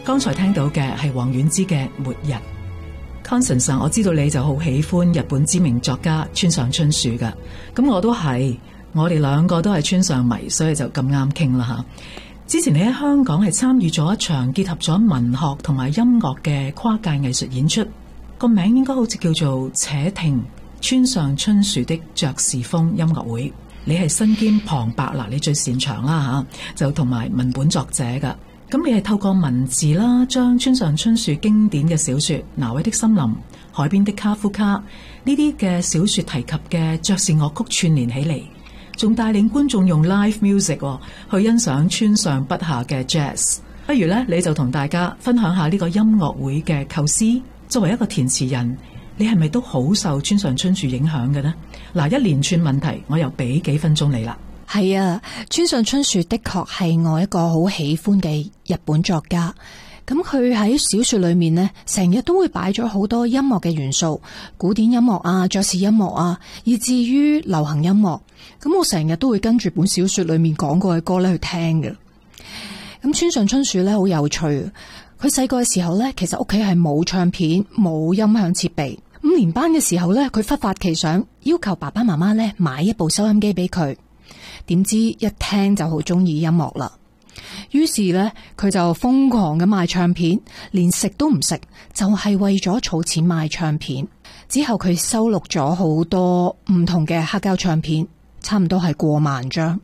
剛才聽到嘅係王菀之嘅《末日》。Constance， 我知道你就好喜歡日本知名作家村上春樹噶，咁我都係，我哋兩個都係村上迷，所以就咁啱傾啦吓。之前你喺香港係參與咗一場結合咗文學同埋音樂嘅跨界藝術演出，個名應該好似叫做《且聽村上春樹的爵士風音樂會》。你係身兼旁白啦，你最擅長啦吓，就同埋文本作者噶。咁你係透過文字啦，將村上春樹經典嘅小說《挪威的森林》、《海邊的卡夫卡》呢啲嘅小說提及嘅爵士樂曲串聯起嚟，仲帶領觀眾用 live music 去欣賞村上筆下嘅 jazz。不如呢，你就同大家分享下呢個音樂會嘅構思。作為一個填詞人，你係咪都好受村上春樹影響嘅呢？嗱，一連串問題，我又俾幾分鐘你啦。 係啊，村上春樹的確係我一個好喜歡嘅日本作家。咁佢喺小說裏面呢，成日都會擺咗好多音樂嘅元素，古典音樂啊、爵士音樂啊，以至於流行音樂。咁我成日都會跟住本小說裏面講過嘅歌咧去聽嘅。咁村上春樹咧好有趣，佢細個嘅時候咧，其實屋企係冇唱片、冇音響設備。5年班嘅時候咧，佢忽發奇想，要求爸爸媽媽咧買一部收音機俾佢。點知一聽就好中意音樂啦，於是呢，佢就瘋狂咁賣唱片，連食都唔食，就係為咗儲錢買唱片。之後佢收錄咗好多唔同嘅黑膠唱片，差唔多係過萬張。